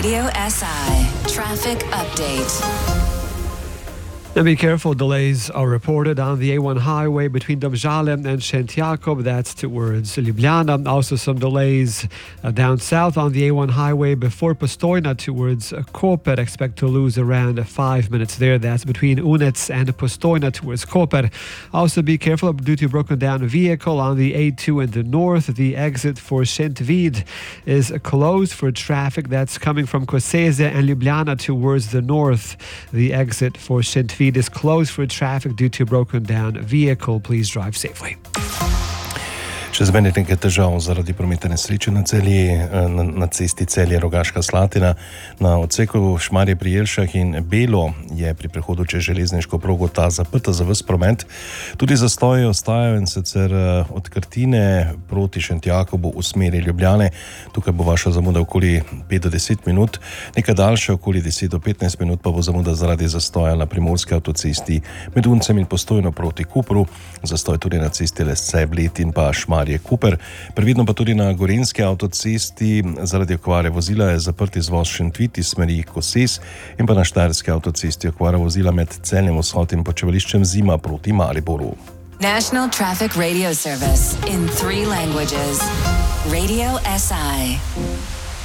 Radio SI Traffic Update. Now be careful, delays are reported on the A1 highway between Domžale and Šentjakov, that's towards Ljubljana. Also some delays down south on the A1 highway before Postojna towards Koper. Expect to lose around 5 minutes there. That's between Unec and Postojna towards Koper. Also be careful due to broken down vehicle on the A2 in the north. The exit for Šentvid is closed for traffic that's coming from Koseze and Ljubljana towards the north. The exit for Šentvid is closed for traffic due to broken down vehicle. Please drive safely. Če zmeni nekaj težav zaradi prometne nesreče na cesti Celje-Rogaška Slatina, na odseku Šmarje pri Jelšah in Belo je pri prehodu čez železniško progo ta zaprta za ves promet. Tudi zastoji ostajajo, in sicer od Krtine proti Šentjakobu v smeri Ljubljane. Tukaj bo vaša zamuda okoli 5 do 10 minut, nekaj daljše, okoli 10 do 15 minut pa bo zamuda zaradi zastoja na primorski avtocesti med Uncem in Postojno proti Kopru, zastoj tudi na cesti Lesce-Bled in pa Šmarje-Koper. Previdno pa tudi na gorenjski avtocesti zaradi okvare vozila je zaprt izvoz Šentvid iz smeri Koses in pa na štajerski avtocesti okvara vozila med Celjem Vzhod in počivališčem Zima proti Mariboru. National Traffic Radio Service in 3 languages. Radio SI.